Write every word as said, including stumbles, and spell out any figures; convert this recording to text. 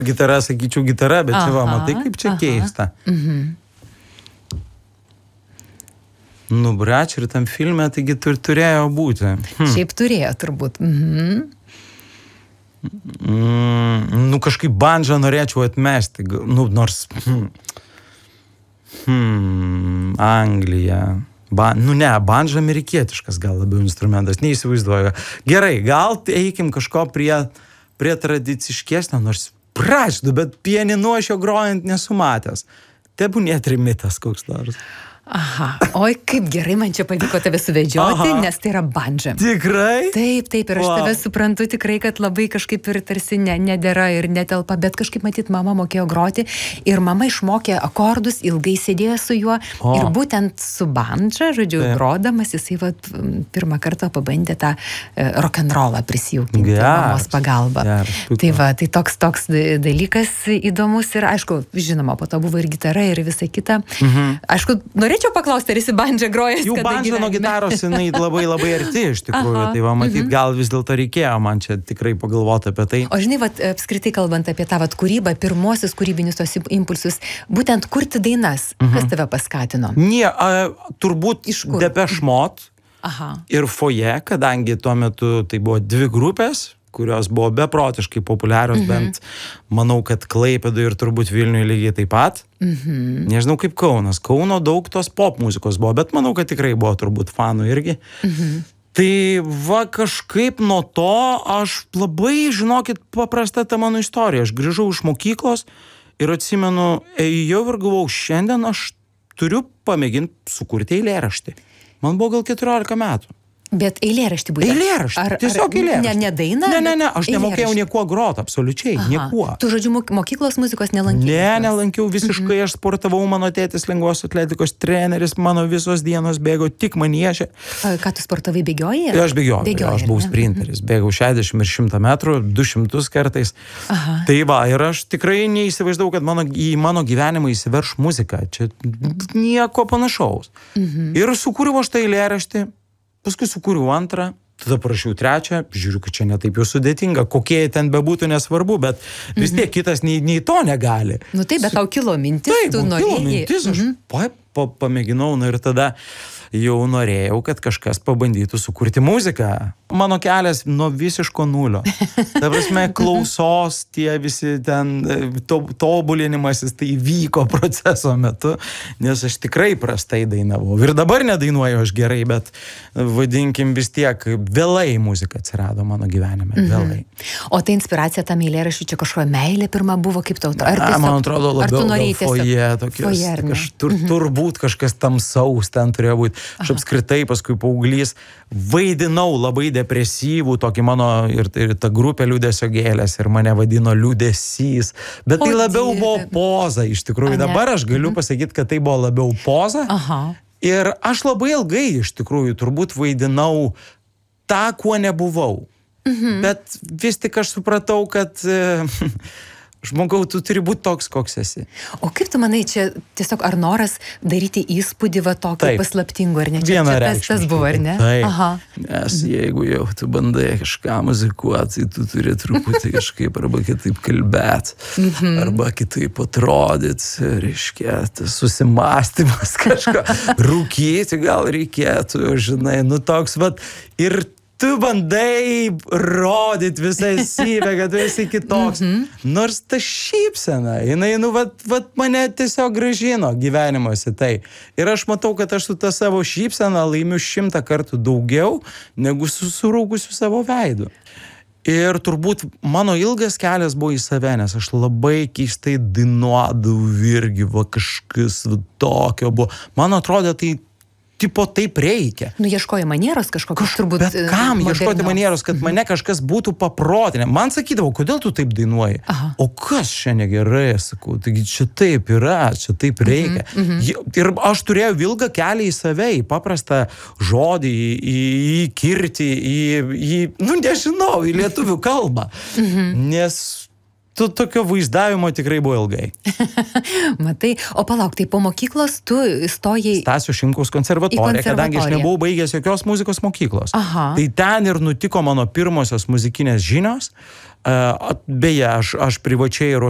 Gitara, sakyčiau, gitara, bet čia va, matai, kaip čia aha. keista. Mhm. Nu, brač, ir tam filme, taigi tur, turėjo būti. Hm. Šiaip turėjo, turbūt. Mhm. Mm, nu, kažkaip bandžą norėčiau atmesti. Nu, nors... Hmm, hmm, Anglija. Ba, nu, ne, bandžą amerikietiškas gal labiau instrumentas. Neįsivaizduoju. Gerai, gal eikim kažko prie, prie tradiciškesnio, nors prašdu, bet pianinu aš jo grojant nesu matęs. Tebūnie trimitas koks nors. Aha, oi, kaip gerai man čia pavyko tave suvedžioti, aha. nes tai yra bandža. Tikrai? Taip, taip, ir aš wow. tave suprantu tikrai, kad labai kažkaip ir tarsi ne, nedera ir netelpa, bet kažkaip matyt, mama mokėjo groti ir mama išmokė akordus, ilgai sėdėjo su juo o. ir būtent su bandža, žodžiu, taip. grodamas, jisai va, pirmą kartą pabandė tą uh, rock'n'rollą prisijungti mamos pagalba. Geras, tai va, tai toks, toks dalykas įdomus ir aišku, žinoma, po to buvo ir gitara ir visa kita. Mhm. Aišku, norėčiau Norėčiau paklausti, ar esi bandžą grojęs? Jų bandžą nuo gitaros, jinai labai labai arti iš tikrųjų. Aha, tai va, matyt, mhm. gal vis dėlto reikėjo man čia tikrai pagalvoti apie tai. O žinai, vat, apskritai kalbant apie tą vat, kūrybą, pirmosius kūrybinius tos impulsus, būtent kurti dainas, mhm. kas tave paskatino? Nie, a, turbūt Depeche Mode ir Foje, kadangi tuo metu tai buvo dvi grupės, kurios buvo beprotiškai populiarios, mhm. bent manau, kad Klaipėdoje ir turbūt Vilniuje lygiai taip pat. Mhm. Nežinau kaip Kaunas. Kauno daug tos pop muzikos buvo, bet manau, kad tikrai buvo turbūt fanų irgi. Mhm. Tai va kažkaip nuo to aš labai, žinokit, paprasta ta mano istorija. Aš grįžau iš mokyklos ir atsimenu, ėjau ir galvau, šiandien aš turiu pamėginti sukurti eilėraštį. Man buvo gal keturiolika metų. Bet eilėraštį būtent. Eilėraštį, ar, tiesiog eilėraštį. Ne, ne dainą? Ne, ne, ne, aš nemokėjau niekuo groti, absoliučiai, aha. niekuo. Tu, žodžiu, mokyklos muzikos nelankiau? Ne, nelankiau visiškai, mhm. aš sportavau, mano tėtis lengvos atletikos treneris, mano visos dienos bėgo tik manieže. Ką tu sportavai, bėgioji? Aš bėgiojau, bėgioji, aš buvau sprinteris, bėgau šešiasdešimt ir šimtą metrų, du šimtus kartais. Aha. Tai va, ir aš tikrai neįsivaizdavau, kad mano, į mano gyvenimą įsiverš muzika, čia nieko panašaus. Mhm. Ir sukūriau aš tą eilėraštį, paskui sukūriau antrą, tada parašiau trečią, žiūriu, kad čia netaip jau sudėtinga, kokie ten bebūtų nesvarbu, bet vis tiek kitas nei, nei to negali. Nu taip, bet tau kilo mintis, taip, tu norėjai. Taip, mintis, aš mhm. pa, pa, pamėginau, nu ir tada jau norėjau, kad kažkas pabandytų sukurti muziką. Mano kelias nuo visiško nulio. Ta prasme, klausos, tie visi ten to, tobulinimasis, tai vyko proceso metu, nes aš tikrai prastai dainavau. Ir dabar nedainuoju aš gerai, bet vadinkim vis tiek, vėlai muzika atsirado mano gyvenime, vėlai. Mhm. O tai inspiracija tam eilėraščiui, čia kažkokia meilė pirma buvo, kaip tau? Ar tiesiog, man atrodo, labiau foje, tokios, foje, kaž, tur, mhm. turbūt kažkas tamsaus ten turėjo būti. Aš apskritai paskui paauglys vaidinau labai depresyvų, tokį mano ir, ir ta grupė Liūdesio gėlės ir mane vadino liūdesys. Bet o tai labiau dieve. Buvo poza iš tikrųjų. A, dabar aš galiu mhm. pasakyti, kad tai buvo labiau poza. Aha. Ir aš labai ilgai iš tikrųjų turbūt vaidinau tą, kuo nebuvau. Mhm. Bet vis tik aš supratau, kad... Žmogau, tu turi būti toks, koks esi. O kaip tu manai, čia tiesiog ar noras daryti įspūdį va tokio paslaptingo, ar ne? Čia, čia tas, tas buvo, ar ne? Taip. Aha. Nes jeigu jau tu bandai kažką muzikuoti, tai tu turi truputį kažkaip arba kitaip kalbėti, mhm. arba kitaip atrodyti, reiškia, tas susimąstymas kažką, rūkyti gal reikėtų, žinai, nu toks, vat, ir tu bandai rodyti visą esybę, kad tu esi kitoks. Mm-hmm. Nors ta šypsena, jinai, nu, vat, vat mane tiesiog grąžino gyvenimuose tai. Ir aš matau, kad aš su ta savo šypsena laimiu šimtą kartų daugiau, negu su surūgusiu savo veidu. Ir turbūt mano ilgas kelias buvo į save, nes aš labai keistai dainuodavau irgi, va kažkas va, tokio buvo. Man atrodo, tai tipo taip reikia. Nu, ieškoji manieros kažkokios turbūt. Bet kam modernios. Ieškoti manieros, kad mane kažkas būtų paprotinę. Man sakydavo, kodėl tu taip dainuoji? Aha. O kas čia negerai, sakau, taigi čia taip yra, čia taip reikia. Mhm, mhm. Ir aš turėjau ilgą kelią į save, į paprastą žodį, į, į kirtį, į, į, nu nežinau, į lietuvių kalbą. Mhm. Nes tu tokio vaizdavimo tikrai buvo ilgai. Matai, o palauk, tai po mokyklos tu stojai... Stasio Šimkaus konservatoriją, kadangi aš nebuvau baigęs jokios muzikos mokyklos. Aha. Tai ten ir nutiko mano pirmosios muzikinės žinios. Beje, aš, aš privačiai